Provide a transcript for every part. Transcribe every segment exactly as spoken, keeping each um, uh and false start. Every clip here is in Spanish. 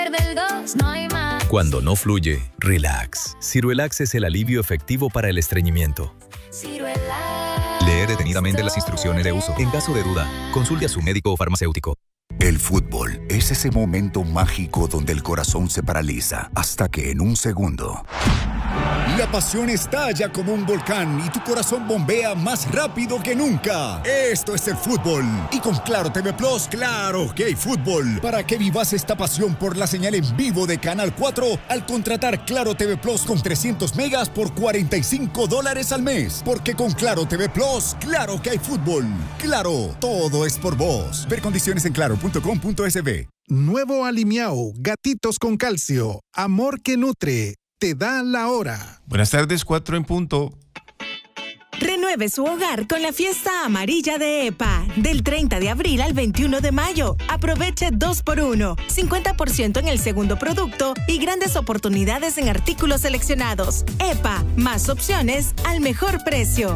Cuando no fluye, relax. Ciruelax es el alivio efectivo para el estreñimiento. Leer detenidamente las instrucciones de uso. En caso de duda, consulte a su médico o farmacéutico. El fútbol es ese momento mágico donde el corazón se paraliza hasta que en un segundo la pasión estalla como un volcán y tu corazón bombea más rápido que nunca. Esto es el fútbol. Y con Claro T V Plus, claro que hay fútbol. Para que vivas esta pasión por la señal en vivo de Canal cuatro al contratar Claro T V Plus con trescientos megas por cuarenta y cinco dólares al mes. Porque con Claro T V Plus, claro que hay fútbol. Claro, todo es por vos. Ver condiciones en claro punto com punto es be. Nuevo Alimiao, gatitos con calcio, amor que nutre. Te da la hora. Buenas tardes, cuatro en punto. Renueve su hogar con la fiesta amarilla de E P A, del treinta de abril al veintiuno de mayo. Aproveche dos por uno, cincuenta por ciento en el segundo producto y grandes oportunidades en artículos seleccionados. E P A, más opciones al mejor precio.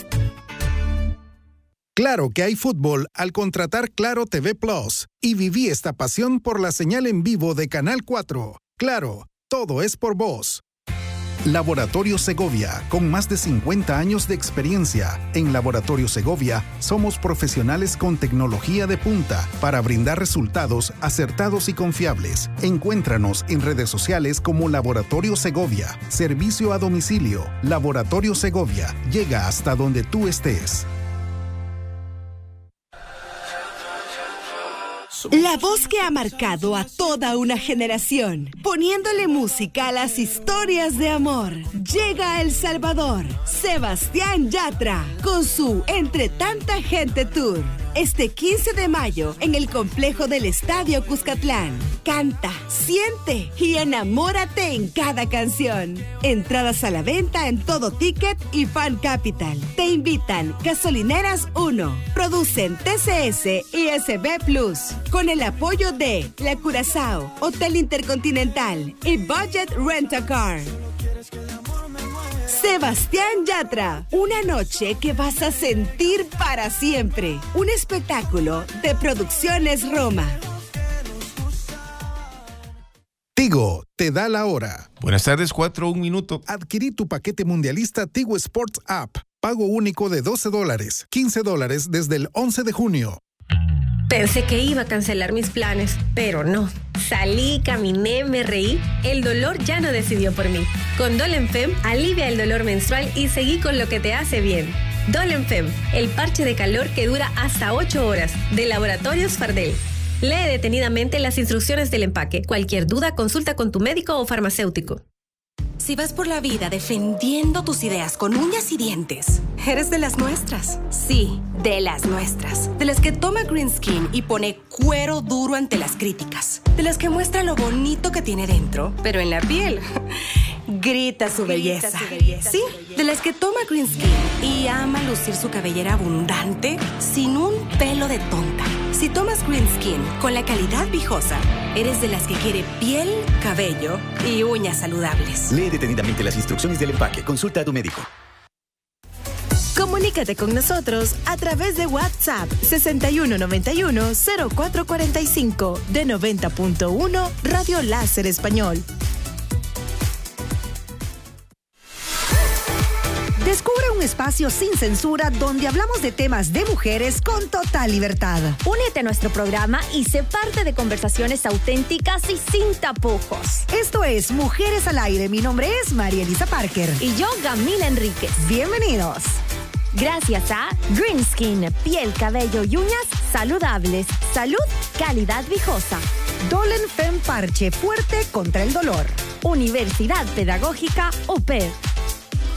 Claro que hay fútbol al contratar Claro T V Plus y viví esta pasión por la señal en vivo de Canal cuatro. Claro, todo es por vos. Laboratorio Segovia, con más de cincuenta años de experiencia. En Laboratorio Segovia somos profesionales con tecnología de punta para brindar resultados acertados y confiables. Encuéntranos en redes sociales como Laboratorio Segovia. Servicio a domicilio. Laboratorio Segovia. Llega hasta donde tú estés. La voz que ha marcado a toda una generación, poniéndole música a las historias de amor. Llega a El Salvador, Sebastián Yatra, con su Entre Tanta Gente Tour. Este quince de mayo, en el complejo del Estadio Cuscatlán. Canta, siente y enamórate en cada canción. Entradas a la venta en Todo Ticket y Fan Capital. Te invitan Gasolineras uno. Producen T C S y S B Plus. Con el apoyo de La Curazao, Hotel Intercontinental y Budget Rent-A-Car. Sebastián Yatra, una noche que vas a sentir para siempre. Un espectáculo de Producciones Roma. Tigo, te da la hora. Buenas tardes, cuatro, un minuto. Adquirí tu paquete mundialista Tigo Sports App. Pago único de doce dólares, quince dólares desde el once de junio. Pensé que iba a cancelar mis planes, pero no. Salí, caminé, me reí. El dolor ya no decidió por mí. Con Dolenfem, alivia el dolor menstrual y seguí con lo que te hace bien. Dolenfem, el parche de calor que dura hasta ocho horas, de Laboratorios Fardel. Lee detenidamente las instrucciones del empaque. Cualquier duda, consulta con tu médico o farmacéutico. Si vas por la vida defendiendo tus ideas con uñas y dientes, eres de las nuestras. Sí, de las nuestras. De las que toma Green Skin y pone cuero duro ante las críticas. De las que muestra lo bonito que tiene dentro, pero en la piel grita su belleza. Grita su belleza. Sí, de las que toma Green Skin y ama lucir su cabellera abundante sin un pelo de tonta. Si tomas Green Skin con la calidad Vijosa, eres de las que quiere piel, cabello y uñas saludables. Lee detenidamente las instrucciones del empaque. Consulta a tu médico. Comunícate con nosotros a través de WhatsApp sesenta y uno noventa y uno cero cuatro cuarenta y cinco de noventa punto uno Radio Láser Español. Descubre un espacio sin censura donde hablamos de temas de mujeres con total libertad. Únete a nuestro programa y sé parte de conversaciones auténticas y sin tapujos. Esto es Mujeres al Aire. Mi nombre es María Elisa Parker. Y yo, Gamila Enríquez. Bienvenidos. Gracias a Green Skin, piel, cabello y uñas saludables. Salud, calidad Vijosa. Dolenfem Parche, fuerte contra el dolor. Universidad Pedagógica U P E D.